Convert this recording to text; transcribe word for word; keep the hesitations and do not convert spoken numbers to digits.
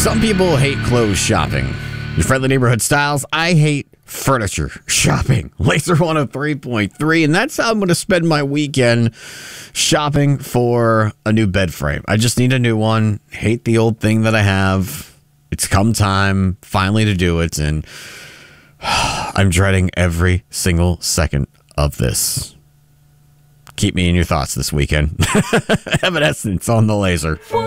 Some people hate clothes shopping. Your friendly neighborhood styles, I hate furniture shopping. Laser one oh three point three, and that's how I'm going to spend my weekend shopping for a new bed frame. I just need a new one. Hate the old thing that I have. It's come time finally to do it, and I'm dreading every single second of this. Keep me in your thoughts this weekend. Evanescence on the Laser.